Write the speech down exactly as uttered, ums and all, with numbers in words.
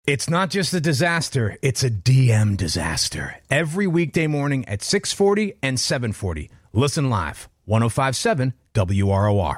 It's not just a disaster, it's a D M disaster. Every weekday morning at six forty and seven forty. Listen live, ten fifty-seven W R O R.